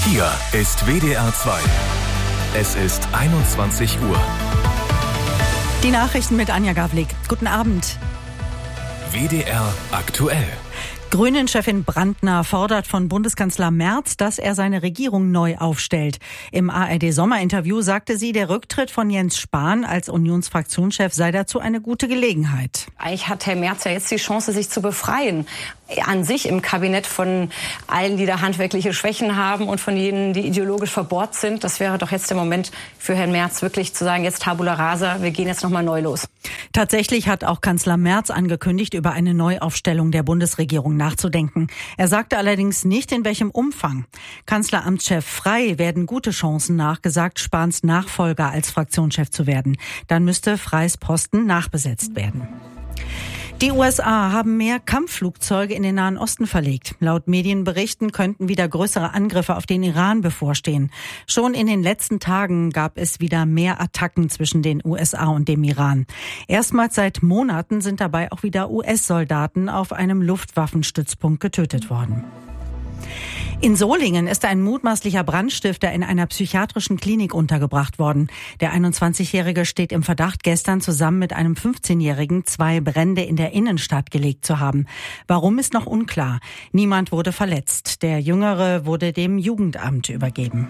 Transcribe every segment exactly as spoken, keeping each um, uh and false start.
Hier ist W D R zwei. Es ist einundzwanzig Uhr. Die Nachrichten mit Anja Gavlik. Guten Abend. W D R aktuell. Grünen-Chefin Brandner fordert von Bundeskanzler Merz, dass er seine Regierung neu aufstellt. Im A R D-Sommerinterview sagte sie, der Rücktritt von Jens Spahn als Unionsfraktionschef sei dazu eine gute Gelegenheit. Eigentlich hat Herr Merz ja jetzt die Chance, sich zu befreien. An sich im Kabinett von allen, die da handwerkliche Schwächen haben und von jenen, die ideologisch verbohrt sind. Das wäre doch jetzt der Moment für Herrn Merz, wirklich zu sagen, jetzt Tabula Rasa, wir gehen jetzt nochmal neu los. Tatsächlich hat auch Kanzler Merz angekündigt, über eine Neuaufstellung der Bundesregierung nachzudenken. Er sagte allerdings nicht, in welchem Umfang. Kanzleramtschef Frey werden gute Chancen nachgesagt, Spahns Nachfolger als Fraktionschef zu werden. Dann müsste Freys Posten nachbesetzt werden. Die U S A haben mehr Kampfflugzeuge in den Nahen Osten verlegt. Laut Medienberichten könnten wieder größere Angriffe auf den Iran bevorstehen. Schon in den letzten Tagen gab es wieder mehr Attacken zwischen den U S A und dem Iran. Erstmals seit Monaten sind dabei auch wieder U S-Soldaten auf einem Luftwaffenstützpunkt getötet worden. In Solingen ist ein mutmaßlicher Brandstifter in einer psychiatrischen Klinik untergebracht worden. Der einundzwanzigjährige steht im Verdacht, gestern zusammen mit einem fünfzehnjährigen zwei Brände in der Innenstadt gelegt zu haben. Warum, ist noch unklar. Niemand wurde verletzt. Der Jüngere wurde dem Jugendamt übergeben.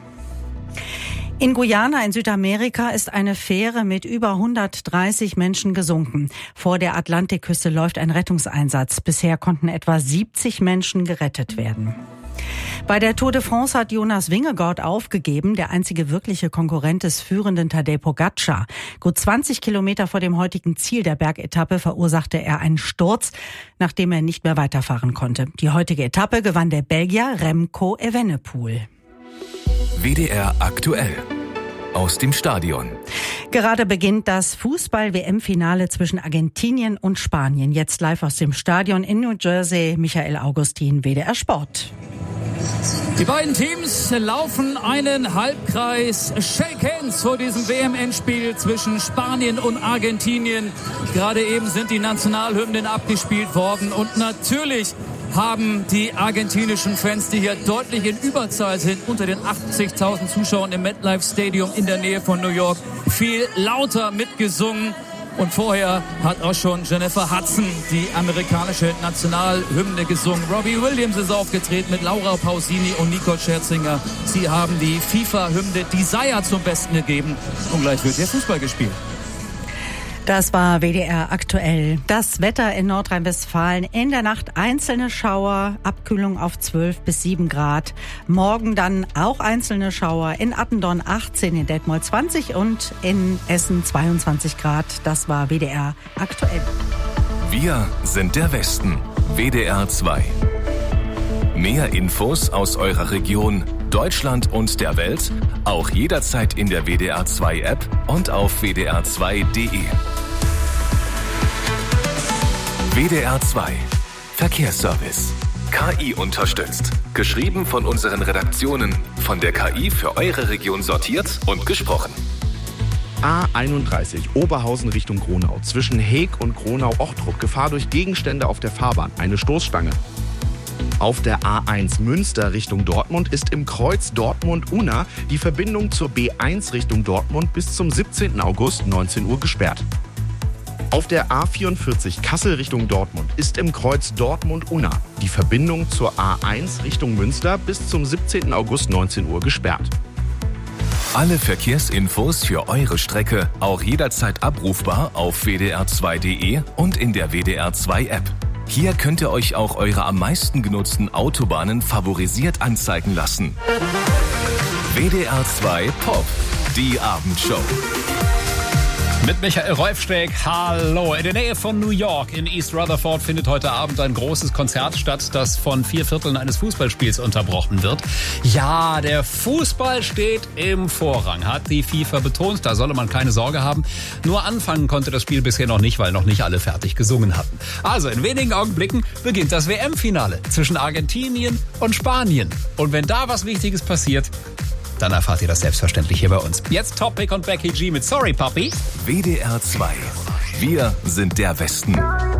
In Guyana in Südamerika ist eine Fähre mit über hundertdreißig Menschen gesunken. Vor der Atlantikküste läuft ein Rettungseinsatz. Bisher konnten etwa siebzig Menschen gerettet werden. Bei der Tour de France hat Jonas Vingegaard aufgegeben, der einzige wirkliche Konkurrent des führenden Tadej Pogačar. Gut zwanzig Kilometer vor dem heutigen Ziel der Bergetappe verursachte er einen Sturz, nachdem er nicht mehr weiterfahren konnte. Die heutige Etappe gewann der Belgier Remco Evenepoel. W D R aktuell. Aus dem Stadion. Gerade beginnt das Fußball-W M-Finale zwischen Argentinien und Spanien. Jetzt live aus dem Stadion in New Jersey. Michael Augustin, W D R Sport. Die beiden Teams laufen einen Halbkreis. Shake hands vor diesem W M-Endspiel zwischen Spanien und Argentinien. Gerade eben sind die Nationalhymnen abgespielt worden. Und natürlich haben die argentinischen Fans, die hier deutlich in Überzahl sind, unter den achtzigtausend Zuschauern im MetLife Stadium in der Nähe von New York, viel lauter mitgesungen. Und vorher hat auch schon Jennifer Hudson die amerikanische Nationalhymne gesungen. Robbie Williams ist aufgetreten mit Laura Pausini und Nicole Scherzinger. Sie haben die FIFA-Hymne Desire zum Besten gegeben. Und gleich wird hier Fußball gespielt. Das war W D R aktuell. Das Wetter in Nordrhein-Westfalen. In der Nacht einzelne Schauer, Abkühlung auf zwölf bis sieben Grad. Morgen dann auch einzelne Schauer. In Attendorn achtzehn, in Detmold zwanzig und in Essen zweiundzwanzig Grad. Das war W D R aktuell. Wir sind der Westen. W D R zwei. Mehr Infos aus eurer Region, Deutschland und der Welt, auch jederzeit in der W D R zwei App und auf w d r zwei punkt d e. W D R zwei Verkehrsservice. K I unterstützt. Geschrieben von unseren Redaktionen. Von der K I für eure Region sortiert und gesprochen. A einunddreißig, Oberhausen Richtung Gronau. Zwischen Heeg und Gronau-Ochtrup. Gefahr durch Gegenstände auf der Fahrbahn. Eine Stoßstange. Auf der A eins Münster Richtung Dortmund ist im Kreuz Dortmund-Unna die Verbindung zur B eins Richtung Dortmund bis zum siebzehnten August neunzehn Uhr gesperrt. Auf der A vierundvierzig Kassel Richtung Dortmund ist im Kreuz Dortmund-Unna die Verbindung zur A eins Richtung Münster bis zum siebzehnten August neunzehn Uhr gesperrt. Alle Verkehrsinfos für eure Strecke auch jederzeit abrufbar auf w d r zwei punkt d e und in der W D R zwei App. Hier könnt ihr euch auch eure am meisten genutzten Autobahnen favorisiert anzeigen lassen. W D R zwei Pop, die Abendshow. Mit Michael Rolfsteck, hallo. In der Nähe von New York in East Rutherford findet heute Abend ein großes Konzert statt, das von vier Vierteln eines Fußballspiels unterbrochen wird. Ja, der Fußball steht im Vorrang, hat die FIFA betont. Da solle man keine Sorge haben. Nur anfangen konnte das Spiel bisher noch nicht, weil noch nicht alle fertig gesungen hatten. Also in wenigen Augenblicken beginnt das W M-Finale zwischen Argentinien und Spanien. Und wenn da was Wichtiges passiert, dann erfahrt ihr das selbstverständlich hier bei uns. Jetzt Topic und Becky G mit Sorry Papi. W D R zwei. Wir sind der Westen.